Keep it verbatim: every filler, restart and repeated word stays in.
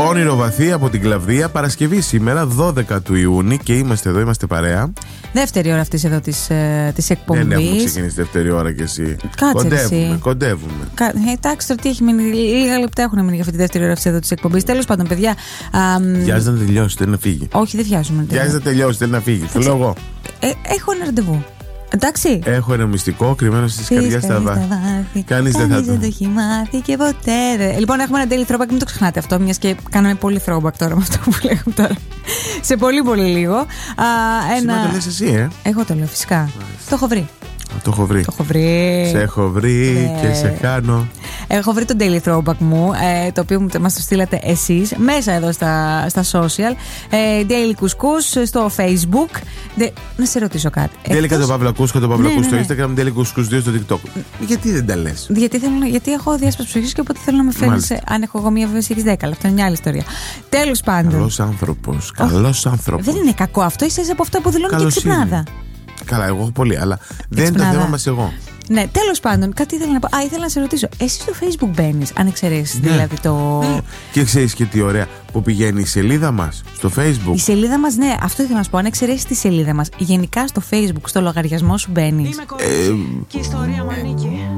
Όνειρο βαθύ από την Κλαβδία. Παρασκευή σήμερα, δώδεκα του Ιούνιου, και είμαστε εδώ, είμαστε παρέα. Δεύτερη ώρα αυτής εδώ της, ε, της εκπομπής. Δεν έχουμε ξεκινήσει δεύτερη ώρα κι εσύ. Κάτσε κοντεύουμε, εσύ. κοντεύουμε. Κα... Ε, εντάξει, τώρα τι έχει μείνει. Λίγα λεπτά έχουν μείνει για αυτή τη δεύτερη ώρα αυτής εδώ της εκπομπής. Τέλος πάντων, παιδιά. Α, Βιάζει να τελειώσει, θέλει να φύγει. Όχι, δεν βιάζουμε. Βιάζει να τελειώσει, θέλει να φύγει. Το λέω εγώ. Ε, έχω ένα ραντεβού. Εντάξει. Έχω ένα μυστικό κρυμμένο στη καρδιά στα βάθη. Κανείς δεν θα το. Δεν το έχει μάθει και ποτέ δεν. Λοιπόν, έχουμε ένα daily throwback, μην το ξεχνάτε αυτό, μιας και κάναμε πολύ throwback τώρα με αυτό που λέγαμε τώρα. Σε πολύ πολύ λίγο. Α, ένα... Σήμερα το λες εσύ, ε. Εγώ το λέω, φυσικά. Μάλιστα. Το έχω βρει. Το έχω βρει. Το έχω βρει. Σε έχω βρει ναι. Και σε χάνω. Έχω βρει το daily throwback μου, ε, το οποίο μας το στείλατε εσείς μέσα εδώ στα, στα social. ε, Daily Κουσκούς στο Facebook. De, να σε ρωτήσω κάτι. Daily το Παυλακούσκο, το Παυλακούσκο ναι, ναι, στο ναι. Instagram, Daily Κουσκούς δύο στο TikTok. Γιατί δεν τα λες? Γιατί, θέλω, γιατί έχω διάσπαση ψυχής και οπότε θέλω να με φέρνεις. Αν έχω εγώ μία βέβαια έχεις δέκα, αλλά αυτό είναι μια άλλη ιστορία. Τέλος πάντων. Καλός άνθρωπος. Καλός άνθρωπος. Δεν είναι κακό αυτό, είσαι από αυτά που δηλώνει και ξυπνάδα. Καλά, εγώ έχω πολύ, αλλά δεν είναι το θέμα μας εγώ. Ναι, τέλος πάντων, κάτι ήθελα να πω. Α, ήθελα να σε ρωτήσω. Εσύ στο Facebook μπαίνεις, αν εξαιρέσεις ναι. δηλαδή το. Ναι. Και ξέρεις και τι ωραία που πηγαίνει η σελίδα μας στο Facebook. Η σελίδα μας, ναι, αυτό ήθελα να σου πω. Αν εξαιρέσεις τη σελίδα μας, γενικά στο Facebook, στο λογαριασμό σου μπαίνεις. Είμαι κορίτσι ε... και η ιστορία μου ανήκει.